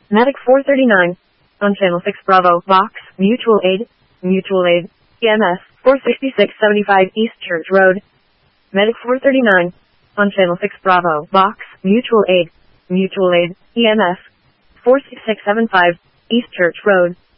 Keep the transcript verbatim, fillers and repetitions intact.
Medic four thirty-nine. On Channel six Bravo, Box, Mutual Aid, Mutual Aid, E M S, four sixty-six seventy-five East Church Road. Medic four thirty-nine. On Channel six Bravo, Box, Mutual Aid, Mutual Aid, E M S, four six six seven five East Church Road.